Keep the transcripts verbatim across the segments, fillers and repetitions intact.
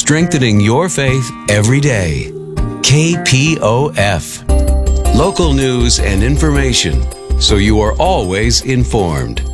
strengthening your faith every day. K P O F. Local news and information, so you are always informed.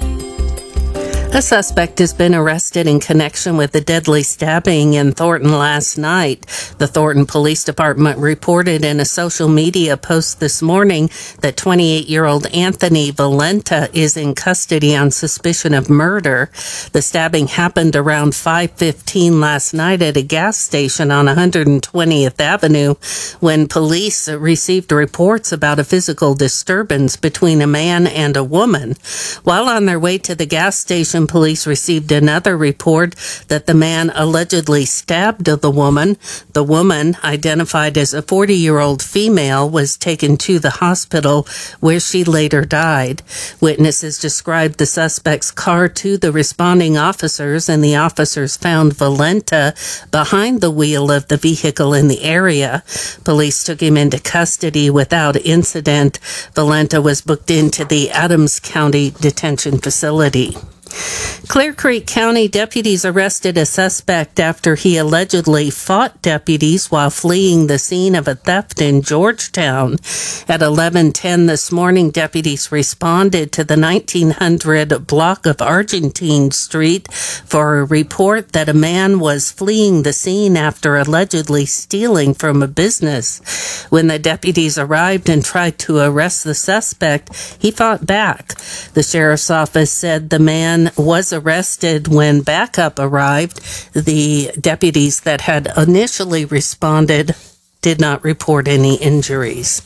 A suspect has been arrested in connection with the deadly stabbing in Thornton last night. The Thornton Police Department reported in a social media post this morning that twenty-eight-year-old Anthony Valenta is in custody on suspicion of murder. The stabbing happened around five fifteen last night at a gas station on one hundred twentieth Avenue when police received reports about a physical disturbance between a man and a woman. While on their way to the gas station, police received another report that the man allegedly stabbed the woman. The woman, identified as a forty-year-old female, was taken to the hospital where she later died. Witnesses described the suspect's car to the responding officers, and the officers found Valenta behind the wheel of the vehicle in the area. Police took him into custody without incident. Valenta was booked into the Adams County Detention Facility. Clear Creek County deputies arrested a suspect after he allegedly fought deputies while fleeing the scene of a theft in Georgetown. At eleven ten this morning, deputies responded to the nineteen hundred block of Argentine Street for a report that a man was fleeing the scene after allegedly stealing from a business. When the deputies arrived and tried to arrest the suspect, he fought back. The sheriff's office said the man was arrested when backup arrived. The deputies that had initially responded did not report any injuries.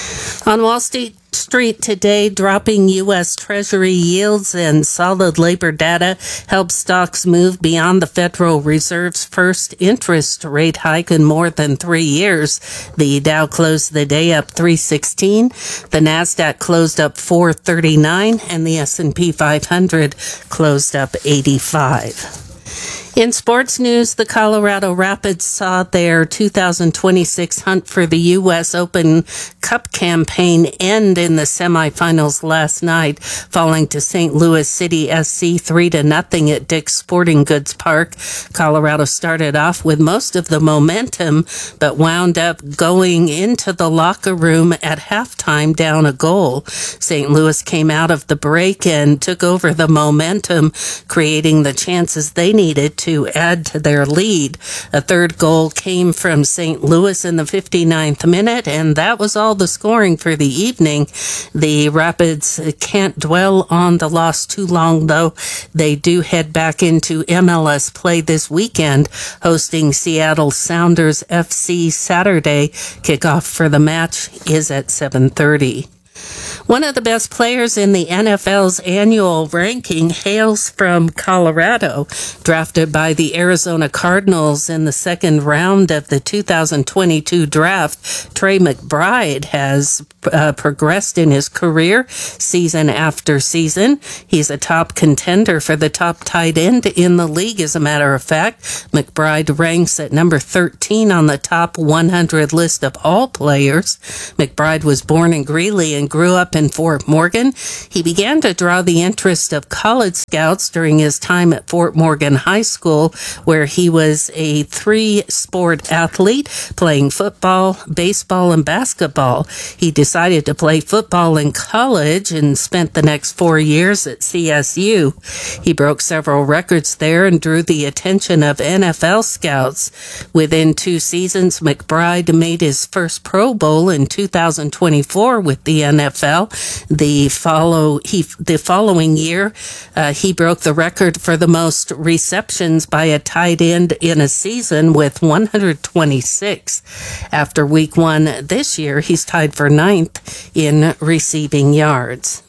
On Wall Street Street today, dropping U S. Treasury yields and solid labor data helped stocks move beyond the Federal Reserve's first interest rate hike in more than three years. The Dow closed the day up three sixteen, the Nasdaq closed up four thirty-nine, and the S and P five hundred closed up eighty-five. In sports news, the Colorado Rapids saw their two thousand twenty-six hunt for the U S. Open Cup campaign end in the semifinals last night, falling to Saint Louis City S C three to nothing at Dick's Sporting Goods Park. Colorado started off with most of the momentum, but wound up going into the locker room at halftime down a goal. Saint Louis came out of the break and took over the momentum, creating the chances they needed to add to their lead. A third goal came from Saint Louis in the fifty-ninth minute, and that was all the scoring for the evening. The Rapids can't dwell on the loss too long, though. They do head back into M L S play this weekend, hosting Seattle Sounders F C Saturday. Kickoff for the match is at seven thirty. One of the best players in the N F L's annual ranking hails from Colorado. Drafted by the Arizona Cardinals in the second round of the two thousand twenty-two draft, Trey McBride has uh, progressed in his career season after season. He's a top contender for the top tight end in the league, as a matter of fact. McBride ranks at number thirteen on the top one hundred list of all players. McBride was born in Greeley and grew up in Fort Morgan. He began to draw the interest of college scouts during his time at Fort Morgan High School, where he was a three-sport athlete, playing football, baseball, and basketball. He decided to play football in college and spent the next four years at C S U. He broke several records there and drew the attention of N F L scouts. Within two seasons, McBride made his first Pro Bowl in two thousand twenty-four with the N F L. The follow he the following year, uh, he broke the record for the most receptions by a tight end in a season with one hundred twenty-six. After week one this year, he's tied for ninth in receiving yards.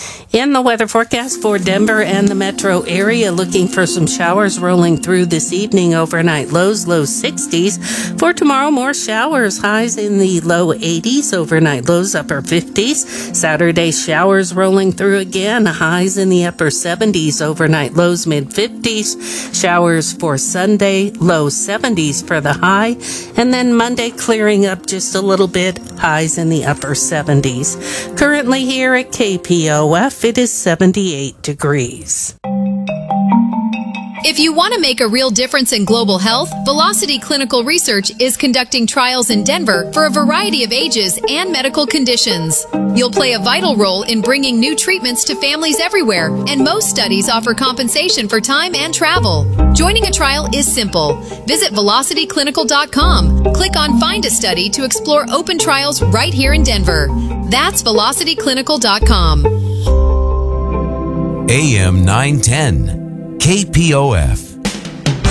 In the weather forecast for Denver and the metro area, looking for some showers rolling through this evening. Overnight lows, low sixties. For tomorrow, more showers, highs in the low eighties. Overnight lows, upper fifties. Saturday, showers rolling through again, highs in the upper seventies. Overnight lows, mid fifties. Showers for Sunday, low seventies for the high. And then Monday, clearing up just a little bit, highs in the upper seventies. Currently here at K P O F, it is seventy-eight degrees. If you want to make a real difference in global health, Velocity Clinical Research is conducting trials in Denver for a variety of ages and medical conditions. You'll play a vital role in bringing new treatments to families everywhere, and most studies offer compensation for time and travel. Joining a trial is simple. Visit velocity clinical dot com. Click on Find a Study to explore open trials right here in Denver. That's velocity clinical dot com. A M nine ten, K P O F.